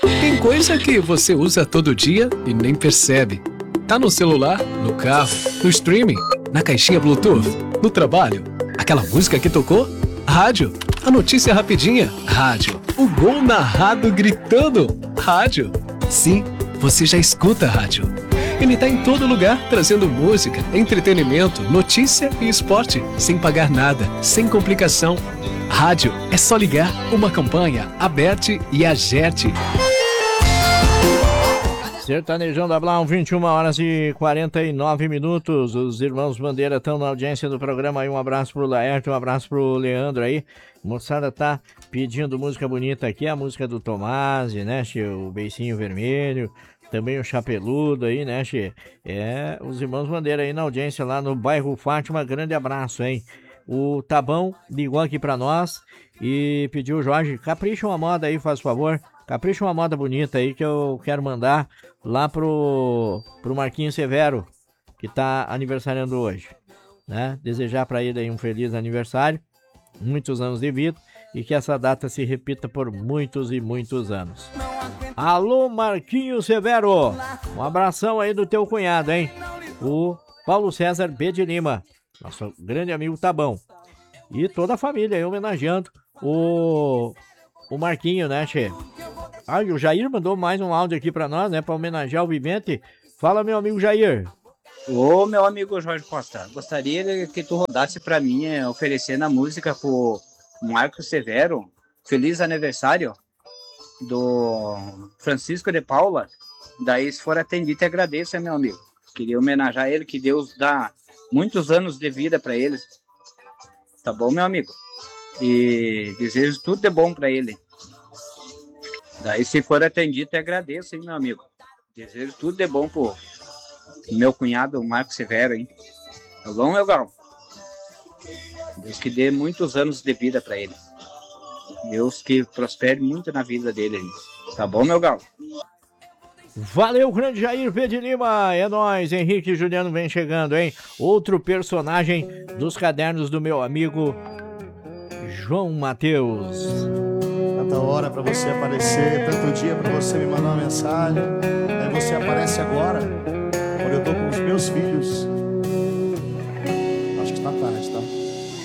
Tem coisa que você usa todo dia e nem percebe. Tá no celular, no carro, no streaming, na caixinha Bluetooth, no trabalho. Aquela música que tocou? Rádio. A notícia rapidinha? Rádio. O gol narrado gritando? Rádio. Sim, você já escuta rádio. Ele tá em todo lugar, trazendo música, entretenimento, notícia e esporte, sem pagar nada, sem complicação. Rádio é só ligar, uma campanha, Aberte e Agerte. Sertanejão da Blau, 21 horas e 49 minutos. Os irmãos Bandeira estão na audiência do programa aí. Um abraço pro Laerte, um abraço pro Leandro aí. Moçada tá pedindo música bonita aqui, a música do Tomasi, né, che? O Beicinho Vermelho, também o Chapeludo aí, né, che? Os irmãos Bandeira aí na audiência lá no bairro Fátima. Grande abraço, hein? O Tabão ligou aqui pra nós e pediu, Jorge, capricha uma moda aí, faz favor. Capricha uma moda bonita aí que eu quero mandar lá pro Marquinhos Severo, que tá aniversariando hoje, né? Desejar para ele aí um feliz aniversário, muitos anos de vida e que essa data se repita por muitos e muitos anos. Alô, Marquinhos Severo, um abração aí do teu cunhado, hein? O Paulo César B. de Lima, nosso grande amigo Tabão. E toda a família aí homenageando o Marquinho, né, che? O Jair mandou mais um áudio aqui pra nós, né, pra homenagear o vivente. Fala, meu amigo Jair. Ô, meu amigo Jorge Costa, gostaria que tu rodasse pra mim, oferecendo a música pro Marco Severo, feliz aniversário, do Francisco de Paula. Daí, se for atendido, te agradeço, meu amigo. Queria homenagear ele, que Deus dá muitos anos de vida pra ele. Tá bom, meu amigo? E desejo tudo de bom pra ele. Daí, se for atendido, te agradeço, hein, meu amigo. Desejo tudo de bom pro meu cunhado, o Marco Severo, hein. Tá bom, meu galo? Deus que dê muitos anos de vida pra ele. Deus que prospere muito na vida dele, hein. Tá bom, meu galo? Valeu, grande Jair P. de Lima. É nóis, Henrique e Juliano vem chegando, hein? Outro personagem dos cadernos do meu amigo João Mateus. Tanta hora pra você aparecer, tanto dia pra você me mandar uma mensagem. Aí você aparece agora, quando eu tô com os meus filhos